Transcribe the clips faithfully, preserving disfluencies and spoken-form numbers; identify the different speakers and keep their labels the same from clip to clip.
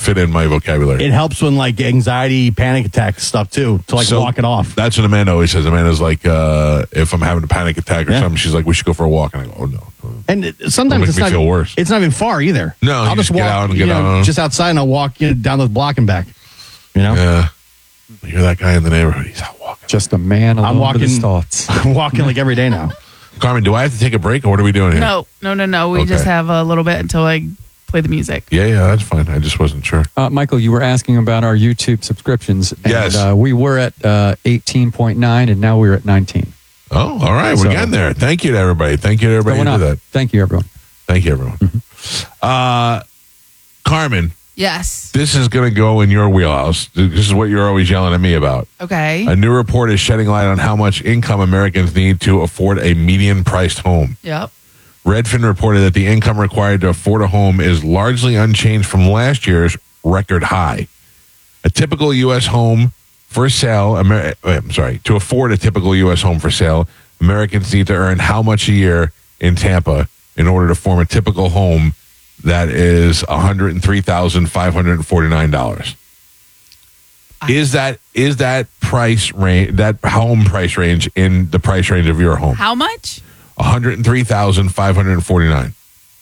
Speaker 1: fit in my vocabulary.
Speaker 2: It helps when like anxiety, panic attack stuff too, to like
Speaker 1: So,
Speaker 2: walk it off.
Speaker 1: That's what Amanda always says. Amanda's like, uh, if I'm having a panic attack or
Speaker 2: Yeah.
Speaker 1: something, she's like, we should go for a walk. And I go, oh, no.
Speaker 2: And it- sometimes
Speaker 1: make
Speaker 2: it's
Speaker 1: me
Speaker 2: not,
Speaker 1: feel worse.
Speaker 2: it's not even far either.
Speaker 1: No,
Speaker 2: I'll
Speaker 1: you
Speaker 2: just
Speaker 1: just get
Speaker 2: walk
Speaker 1: out and
Speaker 2: you
Speaker 1: get
Speaker 2: know,
Speaker 1: out.
Speaker 2: just outside and I'll walk you know, down the block and back. You know?
Speaker 1: Yeah. You're that guy in the neighborhood. He's out walking.
Speaker 3: Just a man alone
Speaker 2: I'm walking
Speaker 3: with his thoughts.
Speaker 2: I'm walking like every day now.
Speaker 1: Carmen, do I have to take a break or what are we doing here?
Speaker 4: No, no, no, no. We
Speaker 1: Okay.
Speaker 4: just have a little bit until I play the music.
Speaker 1: Yeah, yeah, that's fine. I just wasn't sure.
Speaker 3: Uh, Michael, you were asking about our YouTube subscriptions. And,
Speaker 1: Yes.
Speaker 3: Uh, we were at uh, eighteen point nine, and now we're at nineteen.
Speaker 1: Oh, all right.
Speaker 3: So-
Speaker 1: We're getting there. Thank you to everybody. Thank you to everybody
Speaker 3: Going
Speaker 1: who
Speaker 3: up.
Speaker 1: did that.
Speaker 3: Thank you, everyone.
Speaker 1: Thank you, everyone. Uh, Carmen,
Speaker 4: Yes.
Speaker 1: this is going to go in your wheelhouse. This is what you're always yelling at me about.
Speaker 4: Okay.
Speaker 1: A new report is shedding light on how much income Americans need to afford a median-priced home.
Speaker 4: Yep.
Speaker 1: Redfin reported that the income required to afford a home is largely unchanged from last year's record high. A typical U S home for sale, Amer- I'm sorry, to afford a typical U S home for sale, Americans need to earn how much a year in Tampa in order to form a typical home that is one hundred three thousand five hundred forty-nine dollars. Is that is that price range, that home price range in the price range of your home?
Speaker 4: How much?
Speaker 1: one hundred three thousand five hundred forty-nine.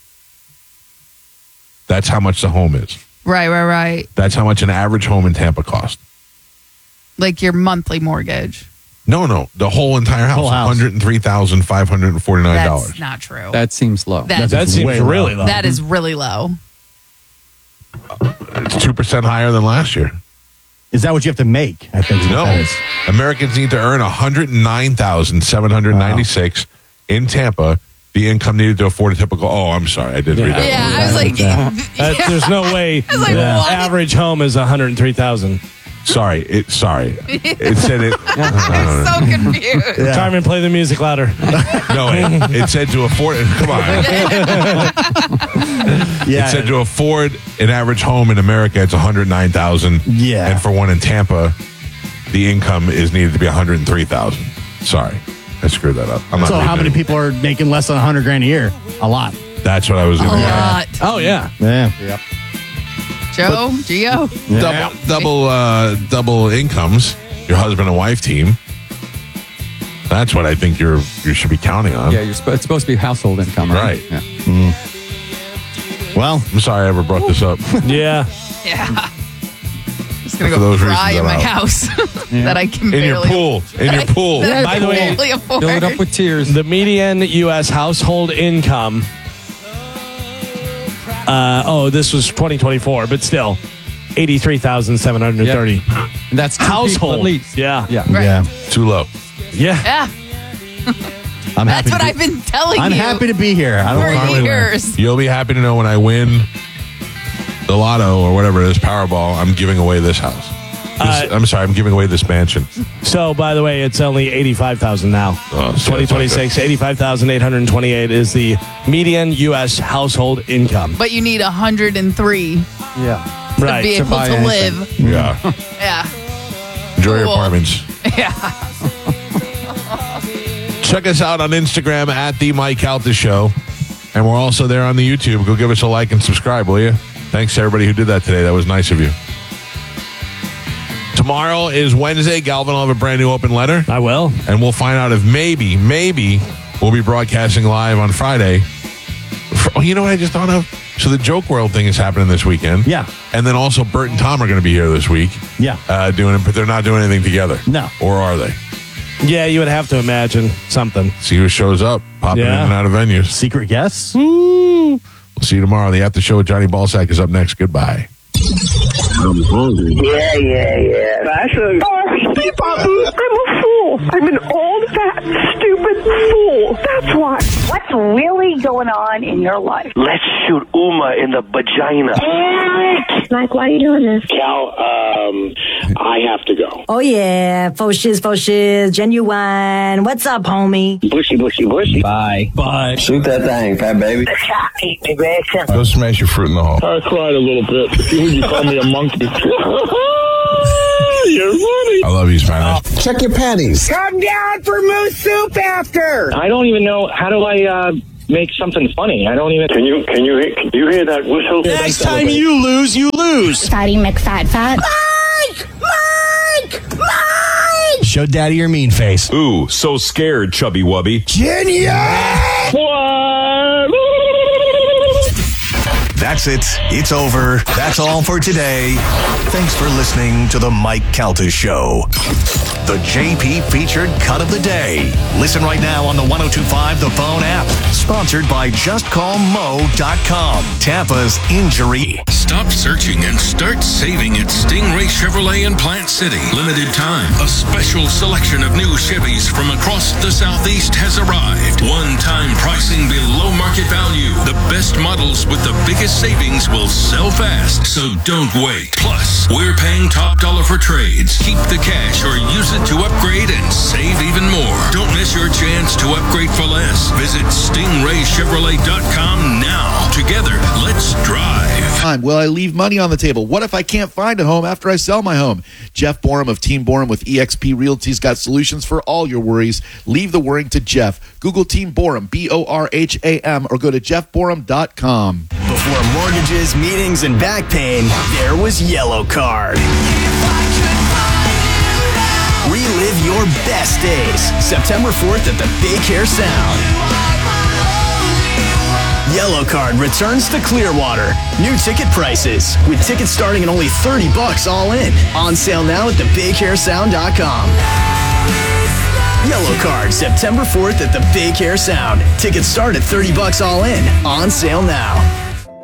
Speaker 1: That's how much the home is.
Speaker 4: Right, right, right.
Speaker 1: That's how much an average home in Tampa costs.
Speaker 4: Like your monthly mortgage.
Speaker 1: No, no, the whole entire house,
Speaker 2: Whole house.
Speaker 1: one hundred three thousand five hundred forty-nine dollars.
Speaker 4: That's not true.
Speaker 3: That seems low.
Speaker 4: That-
Speaker 5: That seems
Speaker 2: way
Speaker 5: really
Speaker 2: low.
Speaker 5: low.
Speaker 4: that is really low.
Speaker 1: It's two percent higher than last year.
Speaker 2: Is that what you have to make? I think is what
Speaker 1: No,
Speaker 2: that is.
Speaker 1: Americans need to earn one hundred nine thousand seven hundred ninety-six in Tampa. The income needed to afford a typical. Oh, I'm sorry, I did read that.
Speaker 4: Yeah, I was like,
Speaker 5: That- there's no way
Speaker 4: I was like,
Speaker 5: the
Speaker 4: what?
Speaker 5: average home is one hundred three thousand.
Speaker 1: Sorry, it. Sorry, it said it.
Speaker 4: I'm so confused.
Speaker 2: Yeah.
Speaker 5: Carmen, play the music louder.
Speaker 1: No, it, it said to afford. Come on.
Speaker 2: Yeah.
Speaker 1: It said to afford an average home in America, it's one hundred nine thousand.
Speaker 2: Yeah.
Speaker 1: And for one in Tampa, the income is needed to be one hundred three thousand. Sorry, I screwed that up. I'm not
Speaker 2: So how
Speaker 1: reading
Speaker 2: many
Speaker 1: it.
Speaker 2: people are making less than one hundred grand a year? A lot.
Speaker 1: That's what I was
Speaker 4: A
Speaker 1: going to
Speaker 4: lot.
Speaker 5: Oh, yeah.
Speaker 2: Yeah.
Speaker 4: Joe, Gio.
Speaker 1: Double, double, uh, double incomes. Your husband and wife team. That's what I think you're you should be counting on.
Speaker 3: Yeah, you're sp- it's supposed to be household income, right?
Speaker 1: Right.
Speaker 3: Yeah.
Speaker 2: Well,
Speaker 1: I'm sorry I ever brought this up.
Speaker 5: Yeah.
Speaker 4: Yeah. Just gonna
Speaker 1: For
Speaker 4: go
Speaker 1: those
Speaker 4: cry
Speaker 1: reasons,
Speaker 4: in my
Speaker 1: I'm out.
Speaker 4: house that I can
Speaker 1: In your
Speaker 4: barely
Speaker 1: pool. In your pool.
Speaker 4: that I
Speaker 5: By the way,
Speaker 4: can barely afford.
Speaker 3: Fill it up with tears.
Speaker 5: The median U S household income. Uh, oh, this was twenty twenty-four, but still, eighty-three thousand seven hundred thirty.
Speaker 3: And that's two people
Speaker 5: Household.
Speaker 3: at least.
Speaker 5: Yeah.
Speaker 3: Yeah.
Speaker 4: Right.
Speaker 2: yeah.
Speaker 1: Too low.
Speaker 5: Yeah.
Speaker 4: Yeah,
Speaker 2: I'm
Speaker 4: that's
Speaker 2: happy
Speaker 4: what
Speaker 2: to
Speaker 4: I've been telling
Speaker 2: I'm
Speaker 4: you
Speaker 2: happy to be here. I don't
Speaker 4: for
Speaker 2: want to anywhere.
Speaker 4: years.
Speaker 1: You'll be happy to know when I win the lotto or whatever it is, Powerball, I'm giving away this house. This-
Speaker 5: Uh,
Speaker 1: I'm sorry, I'm giving away this mansion.
Speaker 5: So, by the way, it's only eighty-five thousand now.
Speaker 1: Oh, so
Speaker 5: twenty twenty-six, eighty-five thousand eight hundred twenty-eight is the median U S household income.
Speaker 4: But you need one hundred three
Speaker 3: Yeah.
Speaker 4: to
Speaker 5: Right.
Speaker 4: be
Speaker 3: to
Speaker 4: able
Speaker 3: buy
Speaker 4: to
Speaker 3: anything.
Speaker 4: live.
Speaker 1: Yeah.
Speaker 4: Yeah.
Speaker 1: Enjoy your
Speaker 4: Cool.
Speaker 1: apartments.
Speaker 4: Yeah.
Speaker 1: Check us out on Instagram at The Mike Calta Show. And we're also there on the YouTube. Go give us a like and subscribe, will you? Thanks to everybody who did that today. That was nice of you. Tomorrow is Wednesday. Galvin will have a brand new open letter.
Speaker 5: I will.
Speaker 1: And we'll find out if maybe, maybe we'll be broadcasting live on Friday. For, oh, you know what I just thought of? So the Joke World thing is happening this weekend.
Speaker 2: Yeah.
Speaker 1: And then also Bert and Tom are going to be here this week.
Speaker 2: Yeah.
Speaker 1: Uh, doing it, but they're not doing anything together.
Speaker 2: No.
Speaker 1: Or are they?
Speaker 5: Yeah, you would have to imagine something.
Speaker 1: See who shows up, popping
Speaker 5: Yeah.
Speaker 1: in and out of venues.
Speaker 2: Secret guests?
Speaker 1: We'll see you tomorrow. The After Show with Johnny Ballsack is up next. Goodbye.
Speaker 6: I'm hungry.
Speaker 7: Yeah, yeah, yeah. Actually,
Speaker 8: Oh, Steve Bobby, I'm a fool. I'm an old, fat, stupid fool. That's why.
Speaker 9: What's really going on in your life?
Speaker 7: let's shoot Uma in the vagina.
Speaker 8: Mike, why are you doing this?
Speaker 6: Cal, um, I have to go.
Speaker 10: Oh, yeah. Faux shiz, faux shiz, genuine. What's up, homie?
Speaker 7: Bushy, bushy, bushy.
Speaker 6: Bye.
Speaker 5: Bye.
Speaker 6: Shoot that thing, fat baby.
Speaker 11: Go smash your fruit in the hole.
Speaker 6: I cried a little bit. You call me a monkey. You're funny.
Speaker 11: I love you, Spanish.
Speaker 6: Check your panties.
Speaker 8: Come down for moose soup after.
Speaker 7: I don't even know, how do I, uh, make something funny? I don't even...
Speaker 6: Can you, can you, can you hear that whistle?
Speaker 5: Next time you lose, you lose.
Speaker 12: news.
Speaker 13: Fatty McFat Fat.
Speaker 12: Mike! Mike! Mike! Show Daddy your mean face.
Speaker 14: Ooh, so scared, Chubby Wubby.
Speaker 12: Genius!
Speaker 15: That's it. It's over. That's all for today. Thanks for listening to the Mike Calta Show. The J P featured cut of the day. Listen right now on the one oh two point five The Phone app. Sponsored by just call mo dot com. Tampa's injury.
Speaker 16: Stop searching and start saving at Stingray Chevrolet in Plant City. Limited time. A special selection of new Chevys from across the Southeast has arrived. One-time pricing below market value. The best models with the biggest savings will sell fast, so don't wait. Plus, we're paying top dollar for trades. Keep the cash or use it to upgrade and save even more. Don't miss your chance to upgrade for less. Visit stingray chevrolet dot com now. Together, let's drive.
Speaker 17: Will I leave money on the table? What if I can't find a home after I sell my home? Jeff Borum of Team Borum with E X P Realty's got solutions for all your worries. Leave the worrying to Jeff. Google Team Borum, B O R H A M, or go to jeff borum dot com.
Speaker 12: Before mortgages, meetings, and back pain, there was Yellow Card. Relive your best days. September fourth at the Big Hair Sound. Yellow Card returns to Clearwater. New ticket prices, with tickets starting at only thirty bucks all in. On sale now at the big hair sound dot com. Yellow Card, September fourth at the Big Hair Sound. Tickets start at thirty bucks all in. On sale now.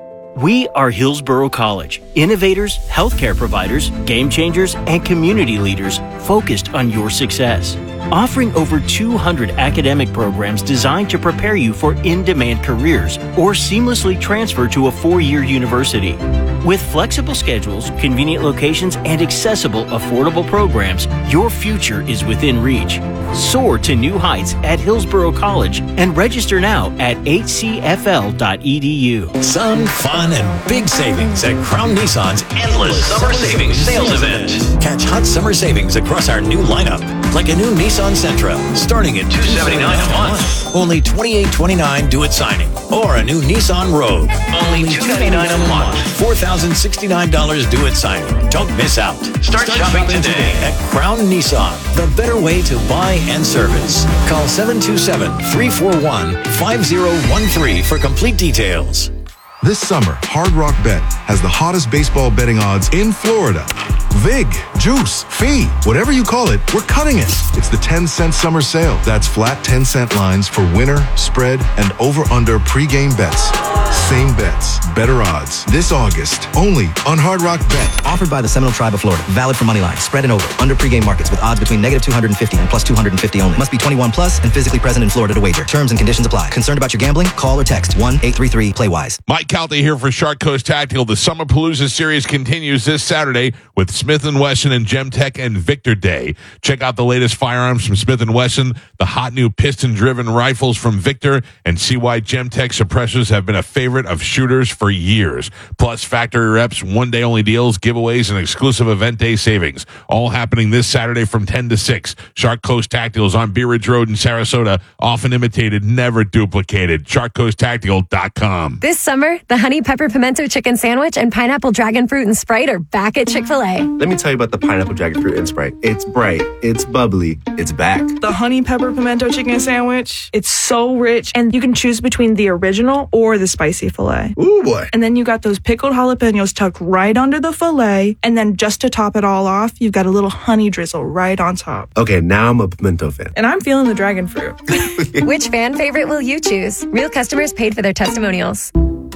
Speaker 18: We are Hillsborough College, innovators, healthcare providers, game changers, and community leaders focused on your success. Offering over two hundred academic programs designed to prepare you for in-demand careers or seamlessly transfer to a four-year university. With flexible schedules, convenient locations, and accessible, affordable programs, your future is within reach. Soar to new heights at Hillsborough College and register now at h c f l dot e d u.
Speaker 19: Some fun and big savings at Crown Nissan's endless summer savings sales event. Catch hot summer savings across our new lineup, like a new Nissan Sentra, starting at two hundred seventy-nine dollars a month. Only twenty-eight twenty-nine due at signing. Or a new Nissan Rogue, only two hundred ninety-nine dollars a month. four thousand sixty-nine dollars due at signing. Don't miss out. Start, Start shopping, shopping today at Crown Nissan, the better way to buy and service. Call seven two seven, three four one, five zero one three for complete details.
Speaker 20: This summer, Hard Rock Bet has the hottest baseball betting odds in Florida. Vig, Juice, Fee, whatever you call it, we're cutting it. It's the ten cent summer sale. That's flat ten cent lines for winner, spread, and over-under pregame bets. Same bets, better odds. This August, only on Hard Rock Bet.
Speaker 21: Offered by the Seminole Tribe of Florida. Valid for money line, spread and over, under pregame markets with odds between negative two hundred fifty and plus two hundred fifty only. Must be twenty-one plus and physically present in Florida to wager. Terms and conditions apply. Concerned about your gambling? Call or text one eight three three play wise.
Speaker 1: Mike Calta here for Shark Coast Tactical. The Summer Palooza series continues this Saturday with Smith and Wesson and Gemtech and Victor Day. Check out the latest firearms from Smith and Wesson, the hot new piston-driven rifles from Victor, and see why Gemtech suppressors have been a favorite of shooters for years. Plus factory reps, one-day-only deals, giveaways, and exclusive event day savings. All happening this Saturday from ten to six. Shark Coast Tactical is on Bee Ridge Road in Sarasota. Often imitated, never duplicated. shark coast tactical dot com.
Speaker 22: This summer, the Honey Pepper Pimento Chicken Sandwich and Pineapple Dragon Fruit and Sprite are back at Chick-fil-A.
Speaker 23: Let me tell you about the Pineapple Dragon Fruit and Sprite. It's bright, it's bubbly, it's back.
Speaker 24: The Honey Pepper Pimento Chicken Sandwich, it's so rich, and you can choose between the original or the spicy filet.
Speaker 23: Ooh, boy.
Speaker 24: And then you got those pickled jalapenos tucked right under the filet, and then just to top it all off, you've got a little honey drizzle right on top.
Speaker 23: Okay, now I'm a pimento fan.
Speaker 24: And I'm feeling the dragon fruit.
Speaker 22: Which fan favorite will you choose? Real customers paid for their testimonials.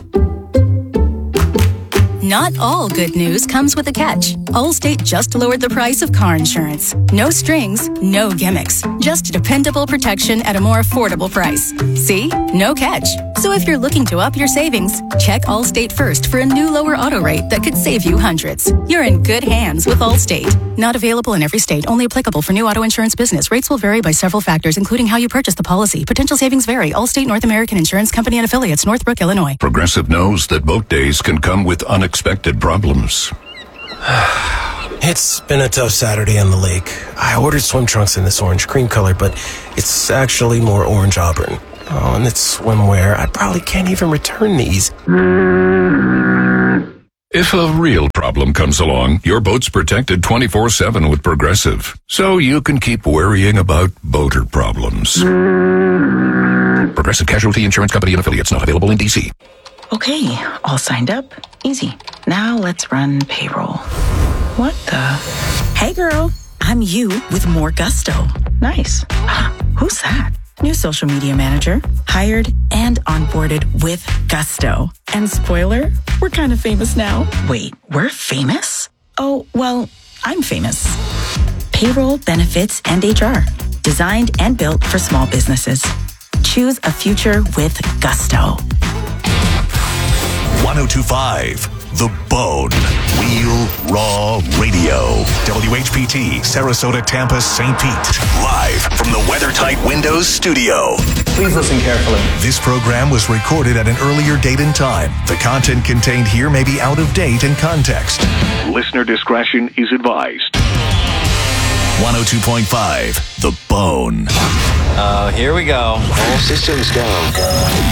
Speaker 25: Not all good news comes with a catch. Allstate just lowered the price of car insurance. No strings, no gimmicks. Just dependable protection at a more affordable price. See? No catch. So if you're looking to up your savings, check Allstate first for a new lower auto rate that could save you hundreds. You're in good hands with Allstate. Not available in every state, only applicable for new auto insurance business. Rates will vary by several factors, including how you purchase the policy. Potential savings vary. Allstate North American Insurance Company and Affiliates, Northbrook, Illinois.
Speaker 26: Progressive knows that boat days can come with unexpected problems.
Speaker 27: It's been a tough Saturday on the lake. I ordered swim trunks in this orange cream color, but it's actually more orange auburn. Oh, and it's swimwear. I probably can't even return these.
Speaker 26: If a real problem comes along, your boat's protected twenty-four seven with Progressive. So you can keep worrying about boater problems. Progressive Casualty Insurance Company and Affiliates, not available in D C.
Speaker 2: Okay, all signed up. Easy. Now let's run payroll. What the? Hey girl, I'm you with more gusto. Nice. Who's that? New social media manager, hired and onboarded with gusto. And spoiler, we're kind of famous now. Wait, we're famous? Oh, well, I'm famous. Payroll, benefits, and H R. Designed and built for small businesses. Choose a future with gusto.
Speaker 15: ten twenty-five, The Bone. Real Raw Radio. W H P T, Sarasota, Tampa, Saint Pete. Live from the WeatherTight Windows studio.
Speaker 12: Please listen carefully.
Speaker 15: This program was recorded at an earlier date and time. The content contained here may be out of date and context. Listener discretion is advised. one oh two point five, The Bone.
Speaker 3: Uh, here we go. All systems go.